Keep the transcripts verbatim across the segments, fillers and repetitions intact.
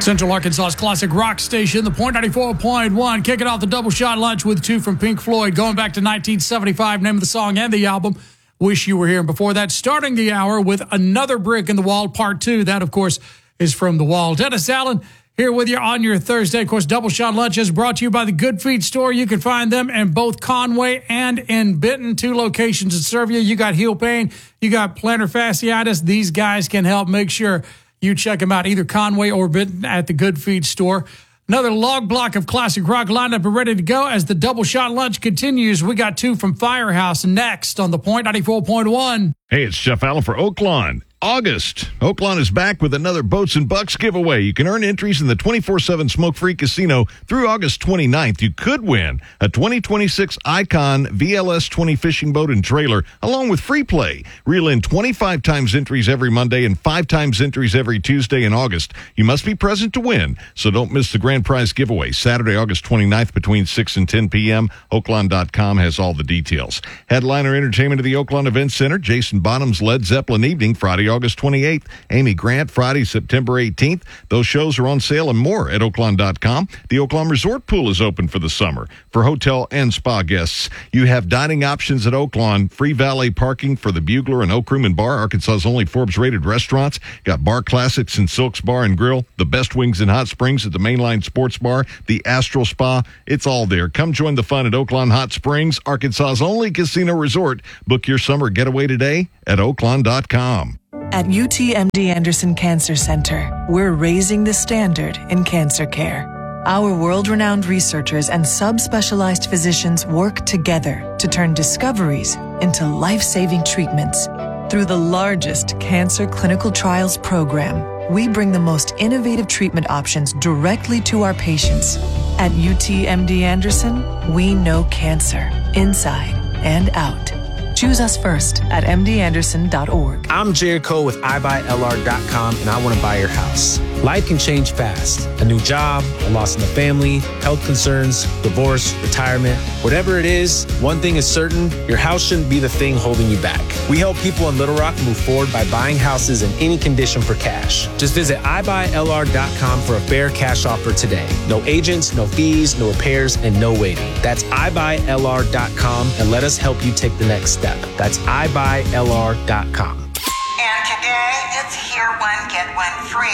Central Arkansas's classic rock station, the Point ninety-four point one, kicking off the double shot lunch with two from Pink Floyd, going back to nineteen seventy-five, name of the song and the album, Wish You Were Here. And before that, starting the hour with Another Brick in the Wall, part two. That, of course, is from The Wall. Dennis Allen here with you on your Thursday. Of course, double shot lunch is brought to you by the Good Feet store. You can find them in both Conway and in Benton, two locations that serve you. You got heel pain, you got plantar fasciitis. These guys can help. Make sure you check them out, either Conway or Benton at the Good Feet store. Another log block of classic rock lined up and ready to go as the double shot lunch continues. We got two from Firehouse next on the Point ninety-four point one. Hey, it's Jeff Allen for Oaklawn. August. Oaklawn is back with another Boats and Bucks giveaway. You can earn entries in the twenty-four seven Smoke-Free Casino through August twenty-ninth. You could win a twenty twenty-six Icon V L S twenty fishing boat and trailer, along with free play. Reel in twenty-five times entries every Monday and five times entries every Tuesday in August. You must be present to win, so don't miss the grand prize giveaway. Saturday, August twenty-ninth between six and ten p.m. Oaklawn dot com has all the details. Headliner entertainment at the Oaklawn Event Center. Jason Bonham's Led Zeppelin Evening, Friday, August twenty-eighth. Amy Grant, Friday, September eighteenth. Those shows are on sale and more at Oaklawn dot com. The Oaklawn Resort Pool is open for the summer for hotel and spa guests. You have dining options at Oaklawn. Free valet parking for the Bugler and Oak Room and Bar, Arkansas's only Forbes-rated restaurants. Got Bar Classics and Silks Bar and Grill. The best wings and hot springs at the Mainline Sports Bar. The Astral Spa. It's all there. Come join the fun at Oaklawn Hot Springs, Arkansas's only casino resort. Book your summer getaway today at Oaklawn dot com. At U T M D Anderson Cancer Center, we're raising the standard in cancer care. Our world-renowned researchers and subspecialized physicians work together to turn discoveries into life-saving treatments. Through the largest cancer clinical trials program, we bring the most innovative treatment options directly to our patients. At U T M D Anderson, we know cancer, inside and out. Choose us first at M D Anderson dot org. I'm Jared Cole with I buy L R dot com, and I want to buy your house. Life can change fast. A new job, a loss in the family, health concerns, divorce, retirement. Whatever it is, one thing is certain, your house shouldn't be the thing holding you back. We help people in Little Rock move forward by buying houses in any condition for cash. Just visit I buy L R dot com for a fair cash offer today. No agents, no fees, no repairs, and no waiting. That's I buy L R dot com, and let us help you take the next step. That's I buy L R dot com. And today, it's hear one, get one free.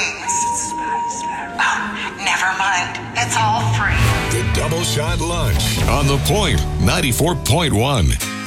Oh, never mind. It's all free. The Double Shot Lunch on the Point ninety-four point one.